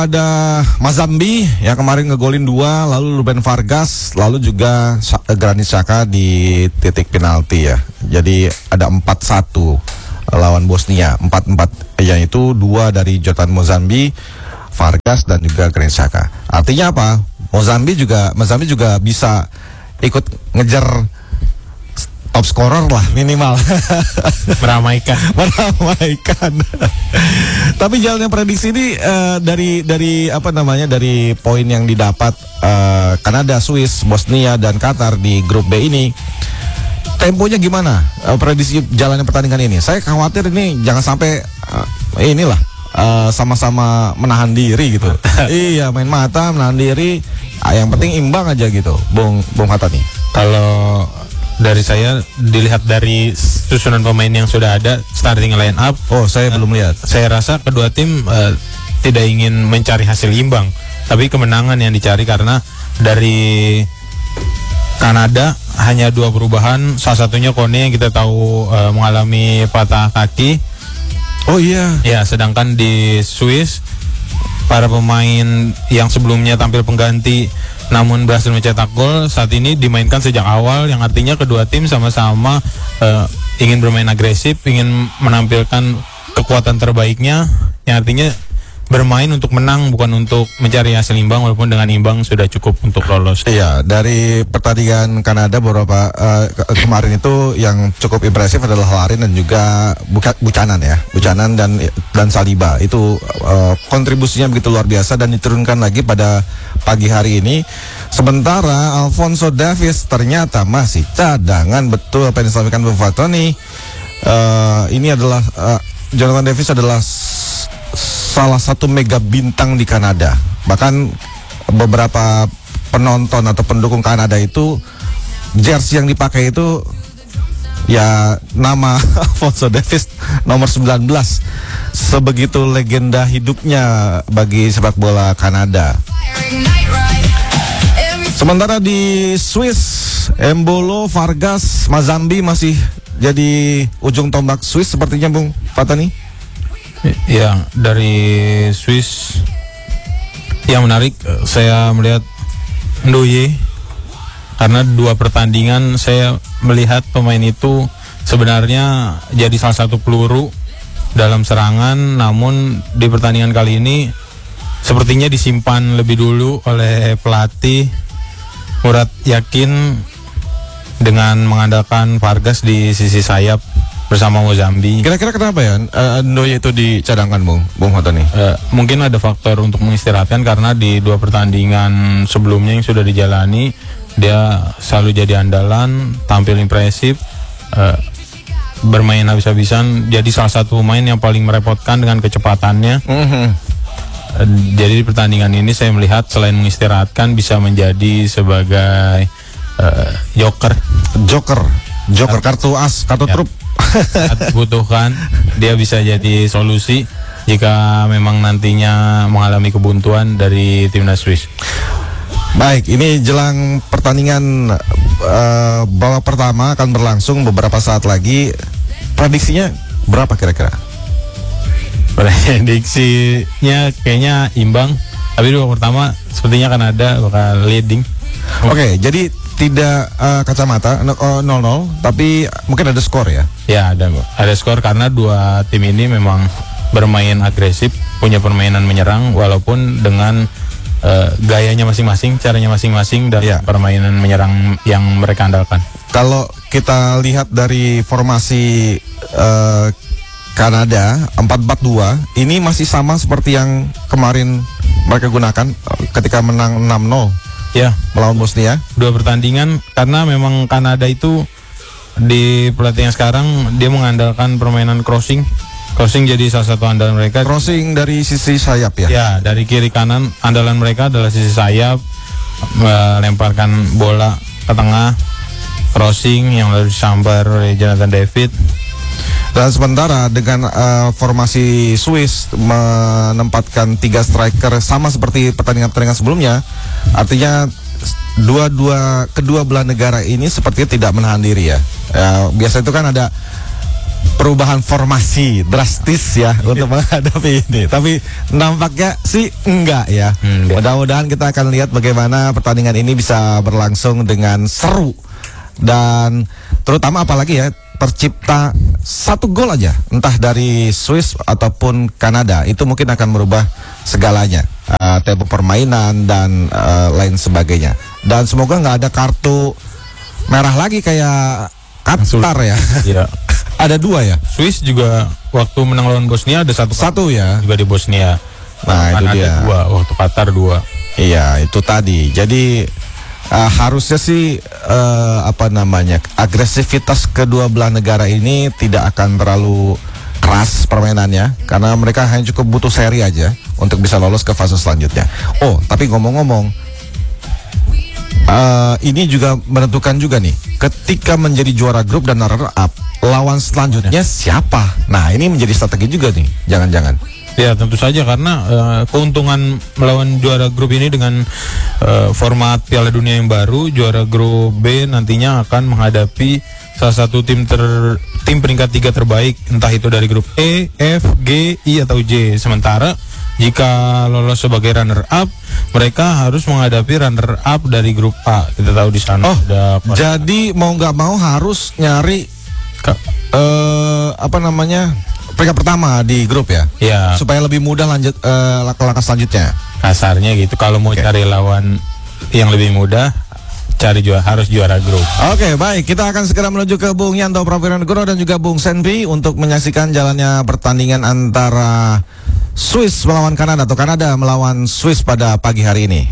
Ada Mazambi yang kemarin ngegolin 2, lalu Ruben Vargas, lalu juga Granit Xhaka di titik penalti ya. Jadi ada 4-1 lawan Bosnia. 4-4 yaitu 2 dari Zoltan Mazambi, Vargas dan juga Granit Xhaka. Artinya apa? Mazambi juga bisa ikut ngejar top scorer lah minimal. Meramaikan. Tapi jalannya prediksi ini dari poin yang didapat Kanada, Swiss, Bosnia dan Qatar di grup B ini, temponya gimana? Prediksi jalannya pertandingan ini. Saya khawatir ini jangan sampai sama-sama menahan diri gitu. Iya, main mata, menahan diri. Yang penting imbang aja gitu, Bung Hatta nih. Kalau dari saya dilihat dari susunan pemain yang sudah ada, starting line up. Oh, saya belum lihat. Saya rasa kedua tim tidak ingin mencari hasil imbang, tapi kemenangan yang dicari, karena dari Kanada hanya 2 perubahan, salah satunya Kone yang kita tahu mengalami patah kaki. Oh iya. Ya, sedangkan di Swiss para pemain yang sebelumnya tampil pengganti namun berhasil mencetak gol saat ini dimainkan sejak awal, yang artinya kedua tim sama-sama ingin bermain agresif, ingin menampilkan kekuatan terbaiknya, yang artinya bermain untuk menang bukan untuk mencari hasil imbang, walaupun dengan imbang sudah cukup untuk lolos. Iya, dari pertandingan Kanada beberapa kemarin itu yang cukup impresif adalah Larin dan juga Buchanan ya. Buchanan dan Saliba itu kontribusinya begitu luar biasa dan diturunkan lagi pada pagi hari ini. Sementara Alphonso Davies ternyata masih cadangan, betul apa yang disampaikan Bung Fatoni. Ini adalah Jonathan Davies adalah salah satu mega bintang di Kanada. Bahkan beberapa penonton atau pendukung Kanada itu jersey yang dipakai itu ya nama Alphonso Davies nomor 19. Sebegitu legenda hidupnya bagi sepak bola Kanada. Sementara di Swiss, Embolo, Vargas, Mazambi masih jadi ujung tombak Swiss sepertinya, Bung Fatani. Ya, dari Swiss yang menarik saya melihat Ndoye, karena 2 pertandingan saya melihat pemain itu sebenarnya jadi salah satu peluru dalam serangan, namun di pertandingan kali ini sepertinya disimpan lebih dulu oleh pelatih. Murad yakin dengan mengandalkan Vargas di sisi sayap bersama Mazambi. Kira-kira kenapa ya Ndoye itu dicadangkan, Bung Hatta nih? Mungkin ada faktor untuk mengistirahatkan, karena di 2 pertandingan sebelumnya yang sudah dijalani dia selalu jadi andalan, tampil impresif, bermain habis-habisan, jadi salah satu pemain yang paling merepotkan dengan kecepatannya. Jadi di pertandingan ini saya melihat selain mengistirahatkan bisa menjadi sebagai joker kartu as, kartu truf. Saat butuhkan dia bisa jadi solusi jika memang nantinya mengalami kebuntuan dari timnas Swiss. Baik, ini jelang pertandingan babak pertama akan berlangsung beberapa saat lagi. Prediksinya berapa kira-kira? Prediksinya kayaknya imbang, tapi babak pertama sepertinya Kanada bakal leading. Oke, jadi tidak kacamata 0-0, tapi mungkin ada skor ya? Ya, ada skor, karena 2 tim ini memang bermain agresif, punya permainan menyerang, walaupun dengan gayanya masing-masing, caranya masing-masing dan permainan menyerang yang mereka andalkan. Kalau kita lihat dari formasi Kanada 4-4-2, ini masih sama seperti yang kemarin mereka gunakan ketika menang 6-0. Ya, melawan Bosnia 2 pertandingan, karena memang Kanada itu di pelatih yang sekarang dia mengandalkan permainan crossing jadi salah satu andalan mereka. Crossing dari sisi sayap ya? Ya, dari kiri kanan andalan mereka adalah sisi sayap, melemparkan bola ke tengah, crossing yang lalu disambar oleh Jonathan David. Dan sementara dengan formasi Swiss menempatkan 3 striker sama seperti pertandingan-pertandingan sebelumnya, artinya kedua belah negara ini sepertinya tidak menahan diri ya. Biasa itu kan ada perubahan formasi drastis ya untuk menghadapi ini. Tapi nampaknya sih enggak ya. Mudah-mudahan kita akan lihat bagaimana pertandingan ini bisa berlangsung dengan seru. Dan terutama apalagi ya, tercipta 1 gol aja, entah dari Swiss ataupun Kanada, itu mungkin akan merubah segalanya, tempo permainan dan lain sebagainya. Dan semoga nggak ada kartu merah lagi kayak Qatar ya. Iya. Ada 2 ya. Swiss juga waktu menang lawan Bosnia ada satu ya. juga di Bosnia. Nah, itu dia. 2 waktu Qatar 2. Iya, itu tadi. Jadi harusnya sih agresivitas kedua belah negara ini tidak akan terlalu keras permainannya, karena mereka hanya cukup butuh seri aja untuk bisa lolos ke fase selanjutnya. Oh, tapi ngomong-ngomong, ini juga menentukan juga nih, ketika menjadi juara grup dan runner up, lawan selanjutnya siapa? Nah, ini menjadi strategi juga nih, jangan-jangan. Ya, tentu saja, karena keuntungan melawan juara grup ini dengan format Piala Dunia yang baru, juara grup B nantinya akan menghadapi salah satu tim peringkat 3 terbaik, entah itu dari grup E, F, G, I atau J. Sementara jika lolos sebagai runner up, mereka harus menghadapi runner up dari grup A. Kita tahu di sana. Jadi mau nggak mau harus nyari peringkat pertama di grup ya. Ya. Supaya lebih mudah lanjut langkah selanjutnya. Kasarnya gitu. Kalau mau cari lawan yang lebih mudah, harus juara grup. Oke, baik. Kita akan segera menuju ke Bung Yanto Prawiranegoro dan juga Bung Senpi untuk menyaksikan jalannya pertandingan antara Swiss melawan Kanada atau Kanada melawan Swiss pada pagi hari ini.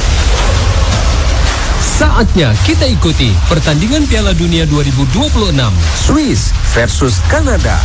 Saatnya kita ikuti pertandingan Piala Dunia 2026 Swiss versus Kanada.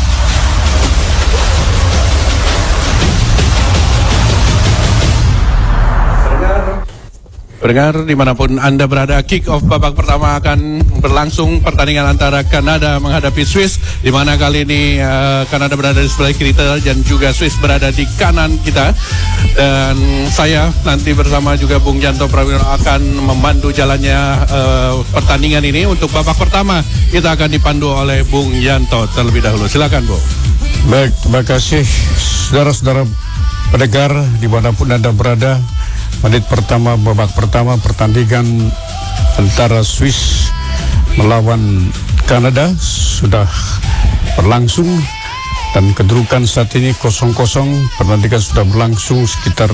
Pendengar dimanapun Anda berada, kick off babak pertama akan berlangsung pertandingan antara Kanada menghadapi Swiss, di mana kali ini Kanada berada di sebelah kiri kita dan juga Swiss berada di kanan kita. Dan saya nanti bersama juga Bung Yanto Prawiro akan memandu jalannya pertandingan ini. Untuk babak pertama kita akan dipandu oleh Bung Yanto terlebih dahulu. Silakan, Bu. Baik, terima kasih saudara-saudara pendengar dimanapun Anda berada. Menit pertama, babak pertama pertandingan antara Swiss melawan Kanada sudah berlangsung dan kedudukan saat ini 0-0. Pertandingan sudah berlangsung sekitar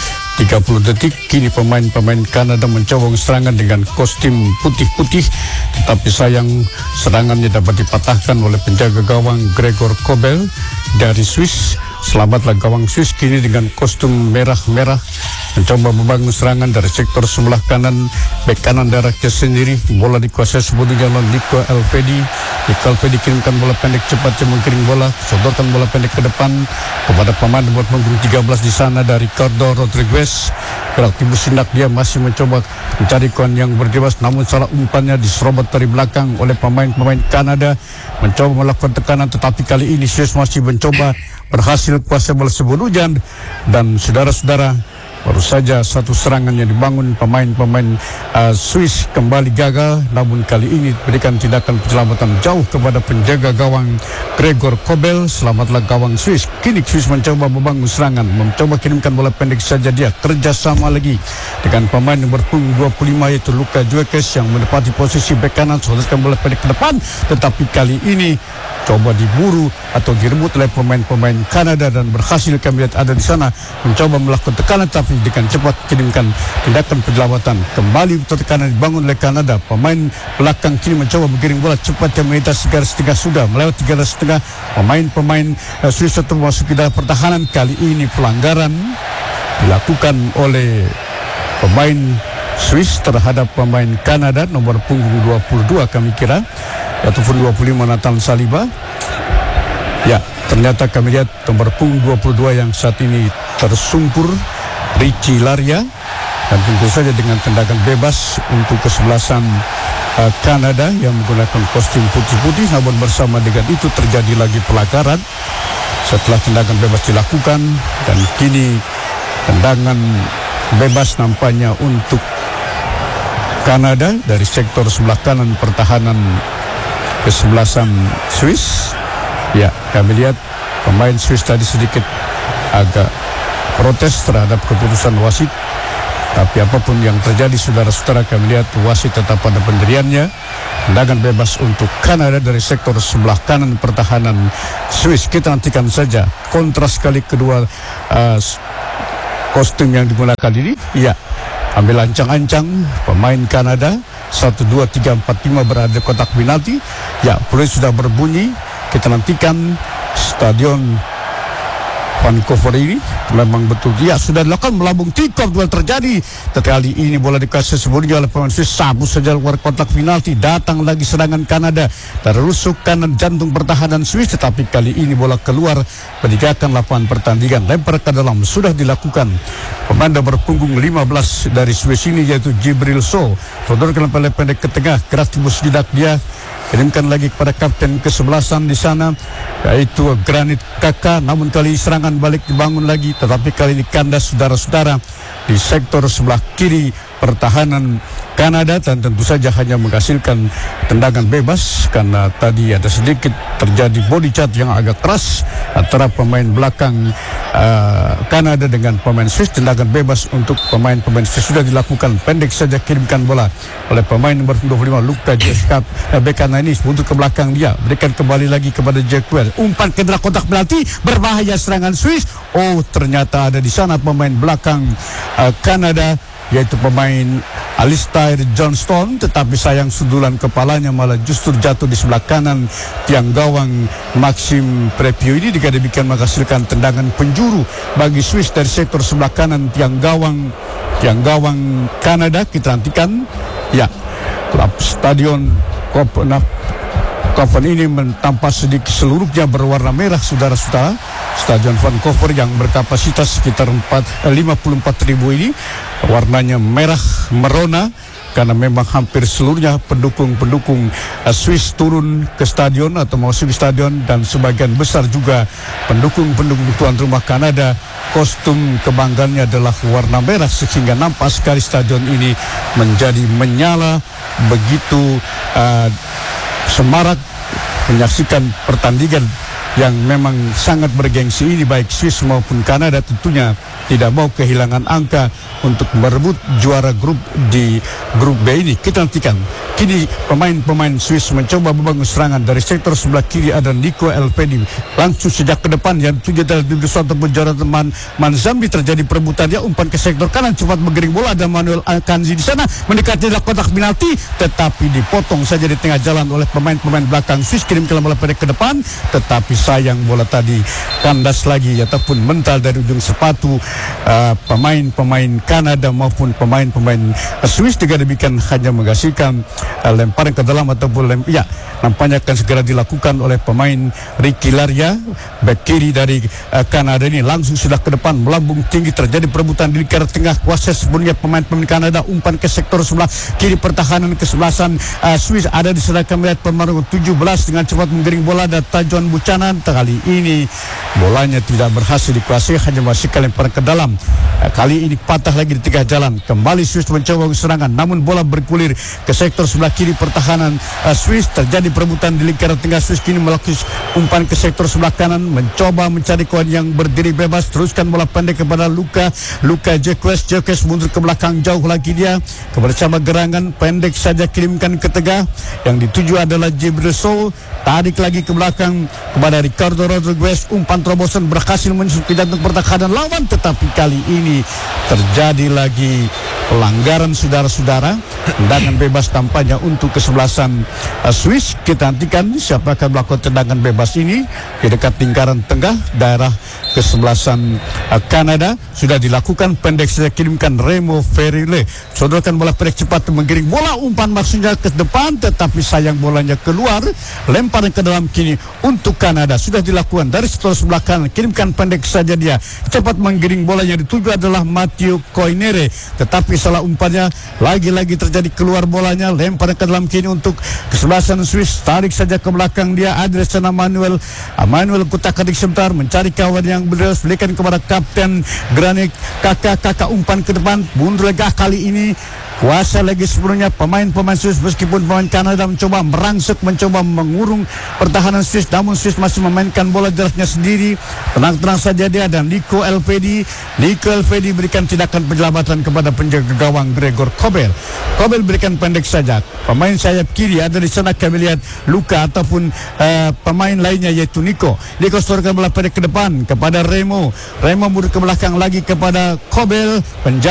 30 detik. Kini pemain-pemain Kanada mencoba serangan dengan kostum putih-putih, tetapi sayang serangannya dapat dipatahkan oleh penjaga gawang Gregor Kobel dari Swiss. Selamatlah gawang Swiss kini dengan kostum merah-merah mencoba membangun serangan dari sektor sebelah kanan, bek kanan daraknya sendiri. Bola dikuasai sebetulnya oleh Nico Elvedi. Nico Elvedi kirimkan bola pendek, cepatnya menggiring bola, sodorkan bola pendek ke depan kepada pemain nomor punggung 13 di sana dari Ricardo Rodriguez. Beraktivis sinak, dia masih mencoba mencari kawan yang berdebas, namun salah umpannya diserobot dari belakang oleh pemain-pemain Kanada. Mencoba melakukan tekanan, tetapi kali ini Swiss masih mencoba berhasil kuasai bola sepenuhnya. Dan saudara-saudara, baru saja satu serangan yang dibangun pemain-pemain Swiss kembali gagal, namun kali ini berikan tindakan penyelamatan jauh kepada penjaga gawang Gregor Kobel. Selamatlah gawang Swiss. Kini Swiss mencoba membangun serangan, mencoba kirimkan bola pendek saja. Dia kerjasama lagi dengan pemain nomor punggung 25 yaitu Luka Juekes yang menepati posisi bek kanan, sodorkan bola pendek ke depan, tetapi kali ini coba diburu atau direbut oleh pemain-pemain Kanada dan berhasil kami lihat ada di sana mencoba melakukan tekanan, tapi dengan cepat kirimkan tindakan penyelamatan. Kembali tekanan dibangun oleh Kanada. Pemain belakang kini mencoba menggiring bola cepat yang melintasi garis tengah, sudah melewati garis tengah. Pemain-pemain Swiss tetap masuk ke dalam pertahanan. Kali ini pelanggaran dilakukan oleh pemain Swiss terhadap pemain Kanada nomor punggung 22 kami kira, ataupun 25 Nathan Saliba. Ya, ternyata kami lihat nomor punggung 22 yang saat ini tersungkur, Richie Laria, dan tentu saja dengan tendangan bebas untuk kesebelasan Kanada yang menggunakan kostum putih-putih. Namun bersama dengan itu terjadi lagi pelanggaran setelah tendangan bebas dilakukan, dan kini tendangan bebas nampaknya untuk Kanada dari sektor sebelah kanan pertahanan kesebelasan Swiss. Ya, kami lihat pemain Swiss tadi sedikit agak protes terhadap keputusan wasit. Tapi apapun yang terjadi, saudara-saudara, kami lihat wasit tetap pada pendiriannya. Tendangan bebas untuk Kanada dari sektor sebelah kanan pertahanan Swiss. Kita nantikan saja kontras kali kedua kostum yang digunakan ini. Ya, ambil ancang-ancang pemain Kanada. 1, 2, 3, 4, 5 berada di kotak penalti. Ya, peluit sudah berbunyi. Kita nantikan stadion Vancouver ini memang betul dia sudah dilakukan melambung tip-top duel terjadi. Kali ini bola dikasih sebelumnya oleh pemain Swiss, sabu saja luar kotak penalti. Datang lagi serangan Kanada dari rusuk kanan jantung pertahanan Swiss, tetapi kali ini bola keluar meninggalkan lapangan pertandingan. Lempar ke dalam sudah dilakukan pemain nomor punggung 15 dari Swiss ini, yaitu Jibril So. Sodorkan pendek ke tengah, keras tembus jidak dia. Kirimkan lagi kepada kapten ke-11 di sana, yaitu Granit Xhaka. Namun kali serangan balik dibangun lagi, tetapi kali ini kandas, saudara-saudara, di sektor sebelah kiri pertahanan Kanada, dan tentu saja hanya menghasilkan tendangan bebas karena tadi ada sedikit terjadi body charge yang agak keras antara pemain belakang Kanada dengan pemain Swiss. Tendangan bebas untuk pemain Swiss sudah dilakukan, pendek saja kirimkan bola oleh pemain nomor 25 Luka Jeskap. Bekana ini untuk ke belakang dia, berikan kembali lagi kepada Jack Wells, umpan ke dalam kotak penalti, berbahaya serangan Swiss. Oh, ternyata ada di sana pemain belakang Kanada, yaitu pemain Alistair Johnston, tetapi sayang sundulan kepalanya malah justru jatuh di sebelah kanan tiang gawang Maxim Prepio ini. Jika demikian menghasilkan tendangan penjuru bagi Swiss dari sektor sebelah kanan tiang gawang Kanada. Kita nantikan, ya, klub stadion Kopen ini tampak sedikit seluruhnya berwarna merah, saudara-saudara. Stadion Vancouver yang berkapasitas sekitar 54.000 ini warnanya merah merona, karena memang hampir seluruhnya pendukung Swiss turun ke stadion atau masuk ke stadion, dan sebagian besar juga pendukung tuan rumah Kanada kostum kebanggaannya adalah warna merah, sehingga nampak sekali stadion ini menjadi menyala begitu semarak menyaksikan pertandingan yang memang sangat bergengsi ini. Baik Swiss maupun Kanada tentunya tidak mau kehilangan angka untuk merebut juara grup di grup B ini. Kita nantikan. Kini pemain Swiss mencoba membangun serangan dari sektor sebelah kiri. Ada Nico Elvedi langsung sejak ke depan yang tujuh dari Bibir Suatu penjara teman Manzambi. Terjadi perebutan, dia umpan ke sektor kanan, cepat menggiring bola. Ada Manuel Akanji di sana mendekati kotak penalti, tetapi dipotong saja di tengah jalan oleh pemain belakang Swiss. Kirimkan bola pendek ke depan, tetapi sayang bola tadi kandas lagi ataupun mental dari ujung sepatu pemain Kanada maupun pemain Swiss. Jika demikian hanya menghasilkan lemparan ke dalam ataupun nampaknya akan segera dilakukan oleh pemain Ricky Laria, back kiri dari Kanada ini. Langsung sudah ke depan, melambung tinggi, terjadi perebutan di lingkar tengah kuasa sebelumnya pemain Kanada. Umpan ke sektor sebelah kiri pertahanan kesebelasan Swiss. Ada di sana kami lihat pemain 17 dengan cepat menggiring bola, ada Tajon Buchanan. Kali ini bolanya tidak berhasil dikuasai, hanya masih lemparan ke dalam. Kali ini patah lagi di tengah jalan. Kembali Swiss mencoba serangan, namun bola bergulir ke sektor sebelah kiri pertahanan Swiss. Terjadi perebutan di lingkaran tengah Swiss. Kini melakukan umpan ke sektor sebelah kanan, mencoba mencari kawan yang berdiri bebas. Teruskan bola pendek kepada Luka Jekes mundur ke belakang jauh lagi dia kepada cabang gerangan, pendek saja kirimkan ke tengah. Yang dituju adalah Jibril So, tarik lagi ke belakang kepada Ricardo Rodriguez. Umpan terobosan berhasil menyusul ke jantung pertahanan lawan, tetapi kali ini terjadi lagi pelanggaran, saudara-saudara. Tendangan bebas tampaknya untuk kesebelasan Swiss. Kita nantikan siapa akan melakukan tendangan bebas ini di dekat lingkaran tengah daerah kesebelasan Kanada. Sudah dilakukan, pendek saja kirimkan Remo Ferile. Sodorkan bola pendek cepat menggiring bola, umpan maksudnya ke depan, tetapi sayang bolanya keluar. Lemparan ke dalam kini untuk Kanada sudah dilakukan dari sektor sebelah kanan, kirimkan pendek saja dia, cepat menggiring bola. Yang dituju adalah Mathieu Koinere, tetapi salah umpannya, lagi-lagi terjadi keluar bolanya. Lemparan ke dalam kini untuk kesebelasan Swiss, tarik saja ke belakang dia. Ada di sana Manuel kutak-katik sebentar mencari kawan yang berdiri, berikan kepada kapten Granit Xhaka. Umpan ke depan, mundur lagi. Kali ini kuasa lagi sepenuhnya pemain-pemain Swiss, meskipun pemain Kanada mencoba merangsek, mencoba mengurung pertahanan Swiss, namun Swiss masih memainkan bola jaraknya sendiri. Tenang-tenang saja dia, dan Nico Elvedi berikan tindakan penyelamatan kepada penjaga gawang Gregor Kobel. Kobel berikan pendek saja. Pemain sayap kiri ada di sana, kami lihat Luka ataupun pemain lainnya yaitu Nico sodorkan bola pendek ke depan kepada Remo mundur ke belakang lagi kepada Kobel.